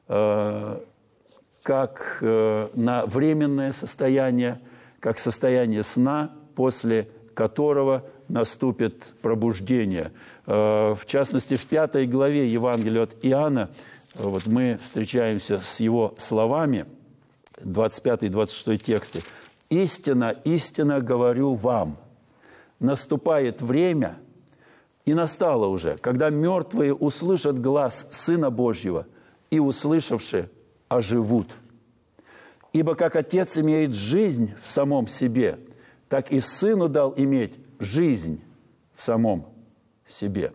как на временное состояние, как состояние сна, после которого наступит пробуждение. В частности, в 5 главе Евангелия от Иоанна вот мы встречаемся с его словами, 25-26 тексты. «Истинно, истинно говорю вам, наступает время, и настало уже, когда мертвые услышат глас Сына Божьего, и, услышавши, оживут. Ибо как Отец имеет жизнь в самом себе, так и Сыну дал иметь жизнь в самом себе».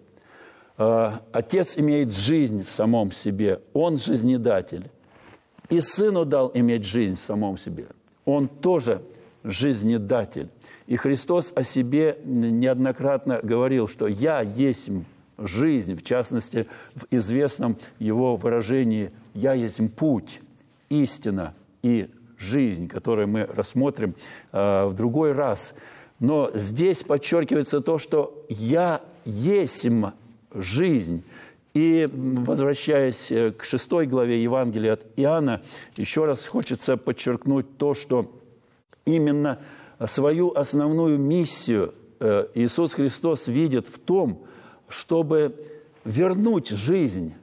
Отец имеет жизнь в самом себе, Он жизнедатель. И Сыну дал иметь жизнь в самом себе, Он тоже жизнедатель. И Христос о себе неоднократно говорил, что «Я есть жизнь», в частности, в известном Его выражении «Я есть путь, истина и жизнь», которое мы рассмотрим в другой раз. Но здесь подчеркивается то, что «Я есть жизнь». И, возвращаясь к 6 главе Евангелия от Иоанна, еще раз хочется подчеркнуть то, что именно свою основную миссию Иисус Христос видит в том, чтобы вернуть жизнь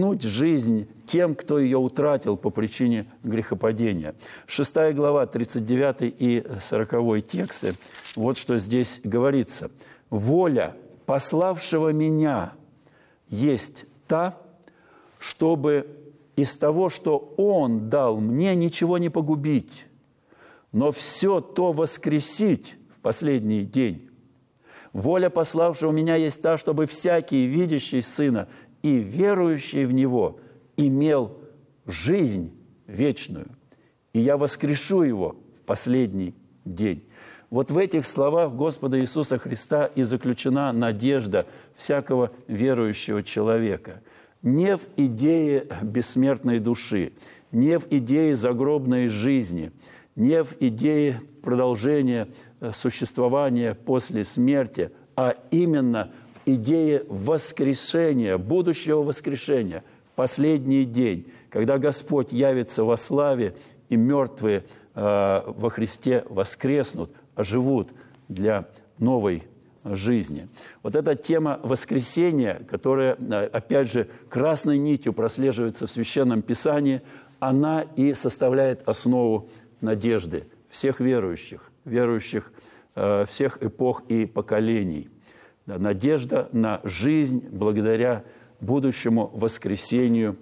тем, кто ее утратил по причине грехопадения. 6 глава, 39 и 40 тексты, вот что здесь говорится. «Воля пославшего меня есть та, чтобы из того, что Он дал мне, ничего не погубить, но все то воскресить в последний день. Воля пославшего меня есть та, чтобы всякий, видящий Сына и верующий в Него, имел жизнь вечную, и я воскрешу его в последний день». Вот в этих словах Господа Иисуса Христа и заключена надежда всякого верующего человека. Не в идее бессмертной души, не в идее загробной жизни, не в идее продолжения существования после смерти, а именно в идее воскрешения, будущего воскрешения в последний день, когда Господь явится во славе, и мертвые во Христе воскреснут, оживут для новой жизни. Вот эта тема воскресения, которая, опять же, красной нитью прослеживается в Священном Писании, она и составляет основу надежды всех верующих всех эпох и поколений. Надежда на жизнь благодаря будущему воскресению,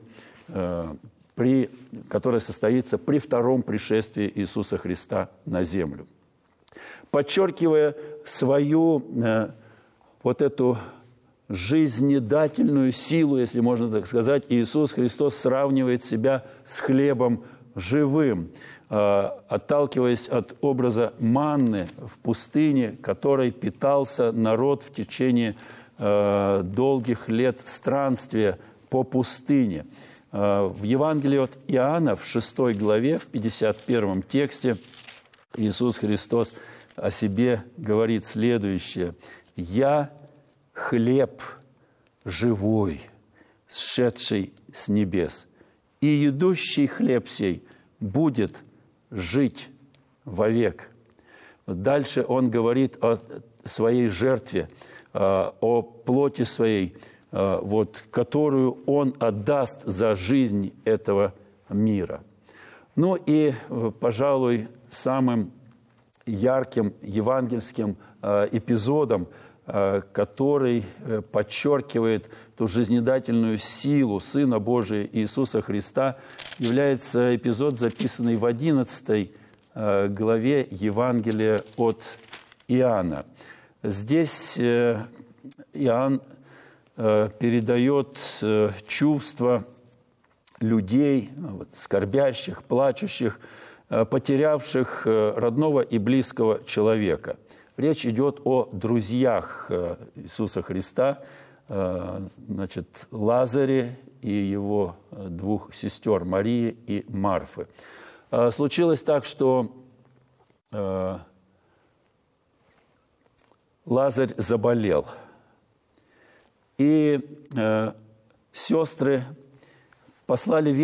которое состоится при втором пришествии Иисуса Христа на землю. Подчеркивая свою вот эту жизнедательную силу, если можно так сказать, Иисус Христос сравнивает себя с хлебом живым, отталкиваясь от образа манны в пустыне, которой питался народ в течение долгих лет странствия по пустыне. В Евангелии от Иоанна, в 6 главе, в 51 тексте, Иисус Христос о себе говорит следующее: «Я хлеб живой, сшедший с небес, и едущий хлеб сей будет жить вовек». Дальше Он говорит о своей жертве, о плоти своей, которую Он отдаст за жизнь этого мира. Ну и, пожалуй, самым ярким евангельским эпизодом, который подчеркивает ту жизнедательную силу Сына Божия Иисуса Христа, является эпизод, записанный в 11 главе Евангелия от Иоанна. Здесь Иоанн передает чувства людей, скорбящих, плачущих, потерявших родного и близкого человека. Речь идет о друзьях Иисуса Христа, Лазаре и его 2 сестер Марии и Марфы. Случилось так, что Лазарь заболел, и сестры послали